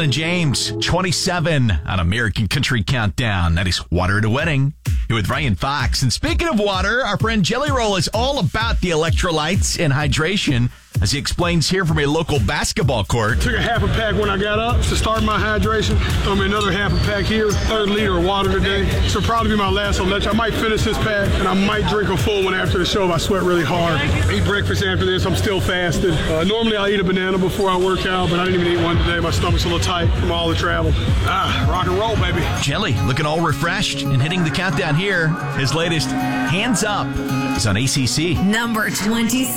and James, 27 on American Country Countdown. That is Water at a Wedding. Here with Ryan Fox. And speaking of water, our friend Jelly Roll is all about the electrolytes and hydration, as he explains here from a local basketball court. Took a half a pack when I got up to start my hydration. Throw me another half a pack here. 3rd liter of water today. This will probably be my last electrolyte. I might finish this pack, and I might drink a full one after the show if I sweat really hard. Eat breakfast after this. I'm still fasted. Normally I'll eat a banana before I work out, but I didn't even eat one today. My stomach's a little tight from all the travel. Rock and roll, baby. Jelly looking all refreshed and hitting the countdown here. His latest, Hands Up, is on ACC. Number 20.